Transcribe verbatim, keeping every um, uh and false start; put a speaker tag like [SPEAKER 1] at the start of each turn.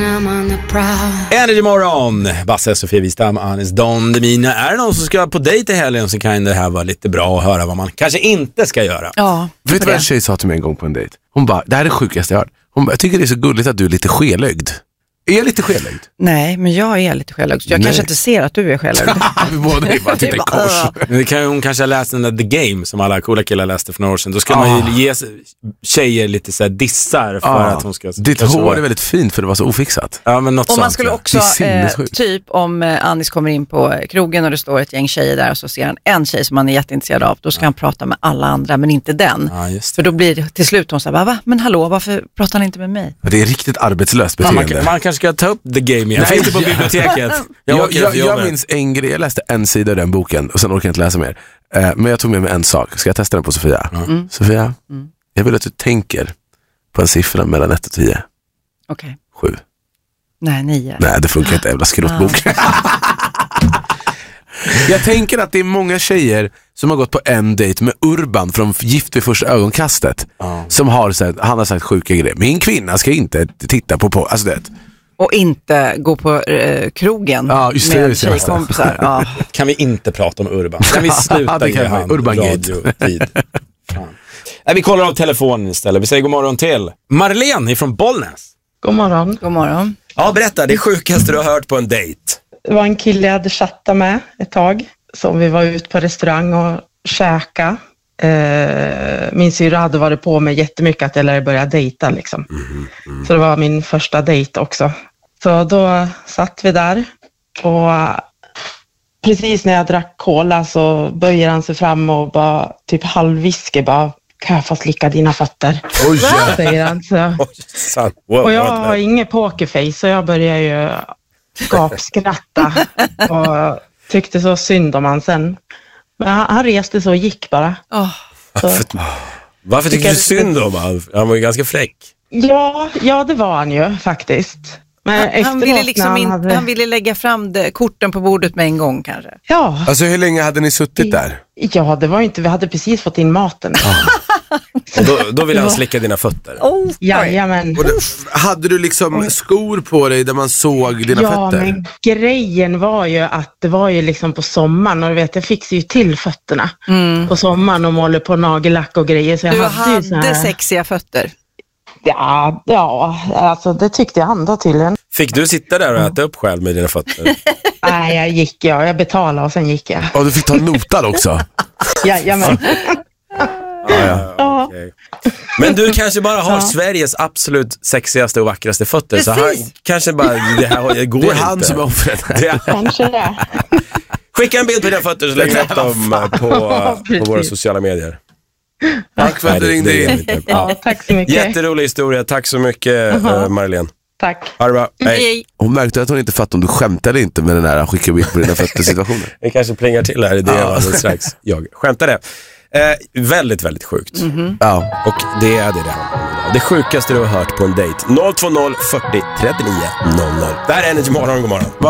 [SPEAKER 1] Energy morgon. Basse, Sofia Wistam, Anis Don Demina. Är det någon som ska på dejt i helgen så kan det här vara lite bra att höra vad man kanske inte ska göra.
[SPEAKER 2] Ja.
[SPEAKER 3] Vet du vad en tjej sa till mig en gång på en dejt? Hon bara, det här är det sjukaste jag hört. Hon bara, jag tycker det är så gulligt att du är lite skelögd. Är jag lite skelögd?
[SPEAKER 2] Nej, men jag är lite skelögd. Jag
[SPEAKER 3] Nej.
[SPEAKER 2] kanske inte ser att du är skelögd.
[SPEAKER 3] Vi båda är bara titta i kors.
[SPEAKER 1] Men det kan, hon kanske har läst den där The Game som alla coola killar läste för några år sedan. Då ska ah. man ju ge tjejer lite så här dissar för ah. att hon ska...
[SPEAKER 3] Ditt hår är väldigt fint för det var så ofixat.
[SPEAKER 1] Ja, men något
[SPEAKER 2] och man
[SPEAKER 1] sånt,
[SPEAKER 2] skulle
[SPEAKER 1] ja.
[SPEAKER 2] också, eh, typ om eh, Anis kommer in på krogen och det står ett gäng tjejer där och så ser han en tjej som han är jätteintresserad av. Då ska ja. han prata med alla andra, men inte den.
[SPEAKER 1] Ja, just det.
[SPEAKER 2] För då blir det till slut hon säger, va? Men hallå, varför pratar han inte med mig?
[SPEAKER 3] Det är riktigt arbetslöst beteende.
[SPEAKER 1] Man, man kanske ska ta upp The Game igen. Finns det på biblioteket? Jag,
[SPEAKER 3] jag, jag, jag minns en grej, jag läste en sida i den boken och sen orkar jag inte läsa mer. Uh, men jag tog med mig en sak. Ska jag testa den på Sofia? Mm. Sofia, mm. jag vill att du tänker på en siffra mellan ett och tio.
[SPEAKER 2] Okej. Okay.
[SPEAKER 3] Sju.
[SPEAKER 2] Nej, nio.
[SPEAKER 3] Nej, det funkar inte, jävla skrottbok. Jag tänker att det är många tjejer som har gått på en dejt med Urban från Gift vid första ögonkastet. Mm. Som har sagt, han har sagt sjuka grejer. Min kvinna ska inte titta på på, alltså det.
[SPEAKER 2] Och inte gå på eh, krogen
[SPEAKER 3] ja, just det,
[SPEAKER 2] med
[SPEAKER 3] just det,
[SPEAKER 2] tjejkompisar. Ja.
[SPEAKER 1] Kan vi inte prata om Urban? Kan vi sluta
[SPEAKER 3] ja, ge han
[SPEAKER 1] radiotid? Nej, vi kollar av telefonen istället. Vi säger god morgon till Marlene ifrån Bollnäs.
[SPEAKER 4] God morgon.
[SPEAKER 2] God morgon.
[SPEAKER 1] Ja, berätta, det sjukaste du har hört på en dejt.
[SPEAKER 4] Det var en kille jag hade chattat med ett tag. Så vi var ute på restaurang och käka. Eh, min syrra hade varit på mig jättemycket att jag lärde börja dejta liksom. Mm, mm. Så det var min första dejt också. Så då satt vi där och precis när jag drack cola så böjer han sig fram och bara typ halvviske bara, kan jag få slicka dina fötter?
[SPEAKER 3] Oj, ja.
[SPEAKER 4] Säger han. Så. Och jag har ingen pokerface så jag börjar ju gapskratta och tyckte så synd om han sen. Men han, han reste så och gick bara.
[SPEAKER 2] Oh.
[SPEAKER 4] Så.
[SPEAKER 1] Varför, varför tycker du synd om han? Han var ju ganska fräck.
[SPEAKER 4] Ja, ja det var han ju faktiskt. Men
[SPEAKER 2] han, han, ville liksom
[SPEAKER 4] han,
[SPEAKER 2] in,
[SPEAKER 4] hade...
[SPEAKER 2] han ville lägga fram det, korten på bordet med en gång kanske.
[SPEAKER 4] Ja.
[SPEAKER 3] Alltså hur länge hade ni suttit där?
[SPEAKER 4] Ja, det var inte, vi hade precis fått in maten.
[SPEAKER 1] Och då, då ville han slicka dina fötter.
[SPEAKER 4] Oh, jajamän.
[SPEAKER 3] Och det, hade du liksom skor på dig där man såg dina
[SPEAKER 4] ja,
[SPEAKER 3] fötter?
[SPEAKER 4] Ja, men grejen var ju att det var ju liksom på sommaren och du vet, jag fixade ju till fötterna mm. på sommaren och målade på nagellack och grejer. Så jag
[SPEAKER 2] du
[SPEAKER 4] hade,
[SPEAKER 2] hade
[SPEAKER 4] så här...
[SPEAKER 2] sexiga fötter?
[SPEAKER 4] Ja, ja, alltså det tyckte jag andra tydligen.
[SPEAKER 1] Fick du sitta där och äta upp själv med dina fötter?
[SPEAKER 4] Nej, jag gick, ja. Jag betalade och sen gick jag.
[SPEAKER 3] Och du fick ta notan också?
[SPEAKER 4] Jajamän.
[SPEAKER 1] Ja, ja, okay. Men du kanske bara har ja. Sveriges absolut sexigaste och vackraste fötter. Precis. Så han kanske bara, det här går
[SPEAKER 3] det är
[SPEAKER 1] inte.
[SPEAKER 3] han som är offret.
[SPEAKER 4] Kanske det.
[SPEAKER 1] Skicka en bild på dina fötter så lägger jag upp dem på, på våra sociala medier.
[SPEAKER 3] Tack för att du ringde in.
[SPEAKER 4] Ja. Ja, tack så mycket.
[SPEAKER 1] Jätterolig historia. Tack så mycket, uh-huh. Marlene.
[SPEAKER 4] Tack.
[SPEAKER 1] Ha det bra. Hej.
[SPEAKER 3] Hon märkte att hon inte fattade om du skämtade inte med den här skicka bild på dina fötter situationen.
[SPEAKER 1] Det kanske plingar till här i det ja. strax. Jag skämtade. Eh, väldigt, väldigt sjukt.
[SPEAKER 2] Mm-hmm.
[SPEAKER 1] Ja. Och det är det det handlar om. Det sjukaste du har hört på en dejt. noll två noll fyrtio trettionio noll noll. Där är Energy morgon, god morgon.